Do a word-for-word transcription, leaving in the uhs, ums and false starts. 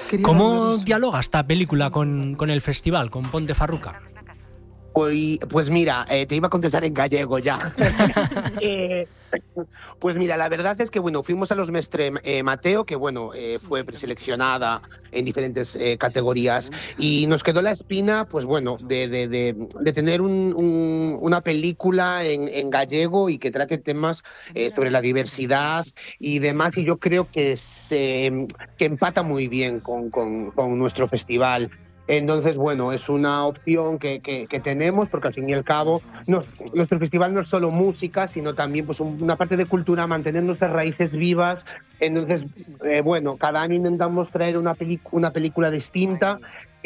¿Cómo dialoga esta película con, con el festival, con Ponte Farruca? Pues, pues mira, eh, te iba a contestar en gallego ya. eh, pues mira, la verdad es que bueno, fuimos a los Mestre eh, Mateo, que bueno, eh, fue preseleccionada en diferentes eh, categorías, y nos quedó la espina, pues bueno, de, de, de, de tener un, un, una película en, en gallego y que trate temas eh, sobre la diversidad y demás, y yo creo que, se, que empata muy bien con, con, con nuestro festival. Entonces, bueno, es una opción que, que, que tenemos, porque al fin y al cabo no, nuestro festival no es solo música, sino también pues, una parte de cultura, mantener nuestras raíces vivas. Entonces, eh, bueno, cada año intentamos traer una, pelic una película distinta